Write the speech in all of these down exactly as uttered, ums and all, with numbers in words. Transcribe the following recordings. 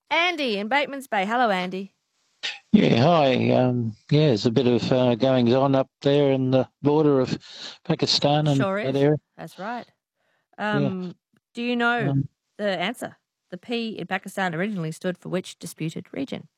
Andy in Bateman's Bay. Hello, Andy. Yeah, hi. Um, yeah, there's a bit of uh, goings on up there in the border of Pakistan and Sure that is. area. That's right. Um, Do you know Um, the answer? The P in Pakistan originally stood for which disputed region?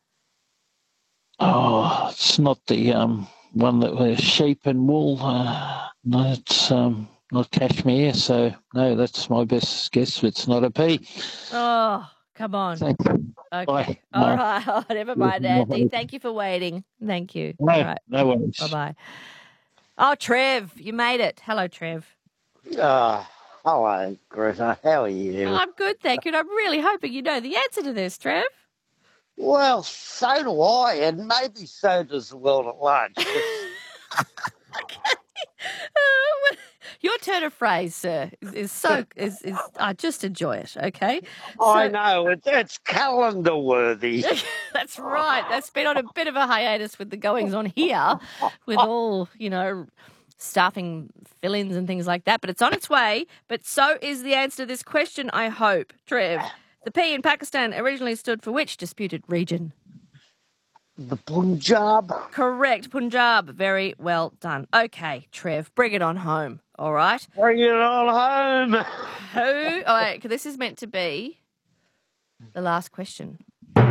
oh, it's not the um, one that was sheep and wool. Uh, no, it's um, not Kashmir. So no, that's my best guess. It's not a P. Oh, come on. Thanks. Okay. Bye. All No. right. Oh, never mind, Andy. Thank you for waiting. Thank you. No, All right. no worries. Bye-bye. Oh, Trev, you made it. Hello, Trev. Uh, hello, Greta. How are you? I'm good, thank you. And I'm really hoping you know the answer to this, Trev. Well, so do I, and maybe so does the world at large. Okay. Uh, your turn of phrase, sir, is, is so is is. I just enjoy it. Okay. I So- know it's, it's calendar worthy. That's right. That's been on a bit of a hiatus with the goings on here, with all you know, staffing fill-ins and things like that. But it's on its way. But so is the answer to this question. I hope, Trev. The P in Pakistan originally stood for which disputed region? The Punjab. Correct, Punjab. Very well done. Okay, Trev, bring it on home. All right. Bring it on home. Who? All right, this is meant to be the last question. All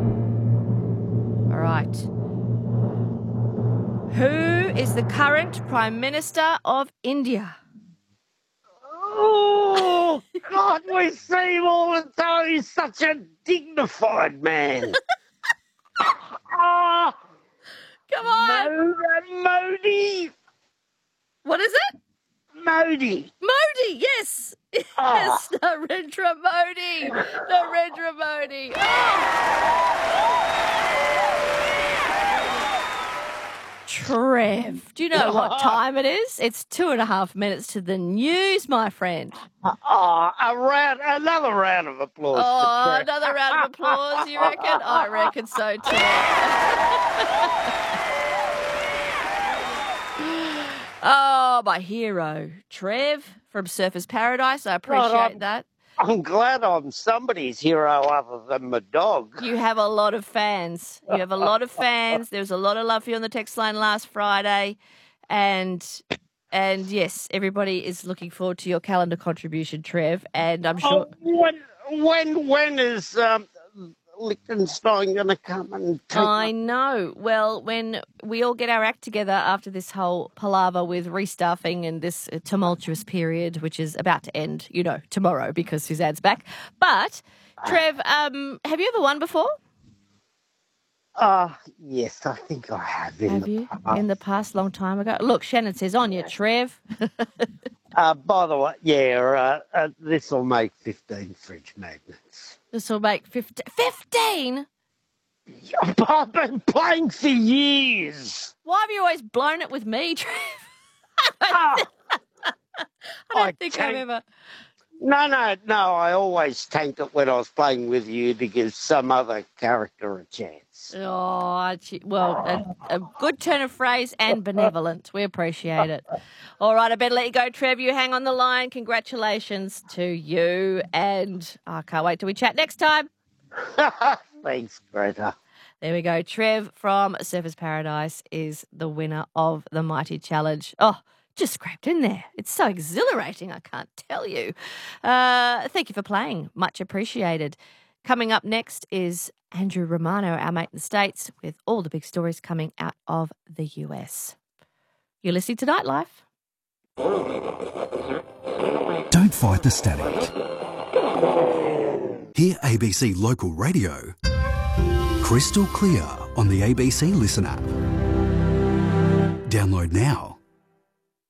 right. Who is the current Prime Minister of India? Oh, God, we see him all the time. He's such a dignified man. Oh, Come on. Mo- Modi. What is it? Modi. Modi, yes. Yes, Narendra Modi. Narendra Modi. Trev, do you know what time it is? It's two and a half minutes to the news, my friend. Oh, a round, another round of applause. Oh, for Trev. another round of applause, you reckon? I reckon so too. Oh, my hero, Trev from Surfers Paradise. I appreciate I'm- that. I'm glad I'm somebody's hero other than my dog. You have a lot of fans. You have a lot of fans. There was a lot of love for you on the text line last Friday. And and yes, everybody is looking forward to your calendar contribution, Trev. And I'm sure Oh, when, when, when is um, Liechtenstein going to come and take I know. Well, when we all get our act together after this whole palaver with restaffing and this tumultuous period, which is about to end, you know, tomorrow because Suzanne's back. But, Trev, um, have you ever won before? Uh, yes, I think I have in Have the you? past. In the past, long time ago? Look, Shannon says on you, Trev. Uh, by the way, yeah, uh, uh, this will make fifteen fridge magnets. This will make fifteen. fifteen? I've been playing for years. Why have you always blown it with me, Trev? Ah, I don't I think can't- I've ever... no, no, no, I always tanked it when I was playing with you to give some other character a chance. Oh, gee- well, a, a good turn of phrase and benevolent. We appreciate it. All right, I better let you go, Trev. You hang on the line. Congratulations to you. And I can't wait till we chat next time. Thanks, Greta. There we go. Trev from Surfers Paradise is the winner of the Mighty Challenge. Oh, just scraped in there. It's so exhilarating, I can't tell you. Uh, thank you for playing. Much appreciated. Coming up next is Andrew Romano, our mate in the States, with all the big stories coming out of the U S. You're listening to Nightlife. Don't fight the static. Hear A B C Local Radio crystal clear on the A B C Listen app. Download now.